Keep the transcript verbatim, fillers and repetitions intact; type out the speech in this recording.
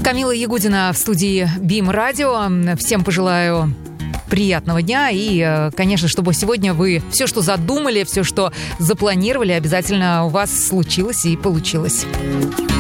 Камила Ягудина в студии БИМ Радио. Всем пожелаю приятного дня и, конечно, чтобы сегодня вы все, что задумали, все, что запланировали, обязательно у вас случилось и получилось.